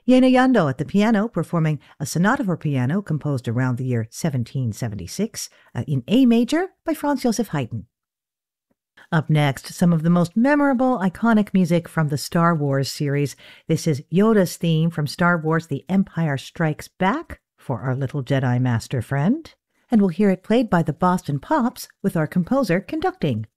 Jena Jando at the piano, performing a sonata for piano composed around the year 1776 in A major by Franz Joseph Haydn. Up next, some of the most memorable, iconic music from the Star Wars series. This is Yoda's theme from Star Wars The Empire Strikes Back for our little Jedi Master friend. And we'll hear it played by the Boston Pops with our composer conducting.